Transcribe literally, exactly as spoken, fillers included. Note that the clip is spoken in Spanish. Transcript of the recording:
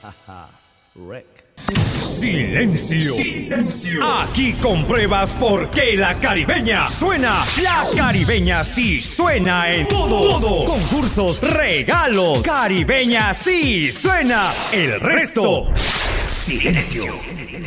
Wreck. Silencio. Silencio. Aquí compruebas por qué la caribeña suena. La caribeña sí suena en todo. todo. Concursos, regalos. Caribeña sí suena. El resto. Silencio.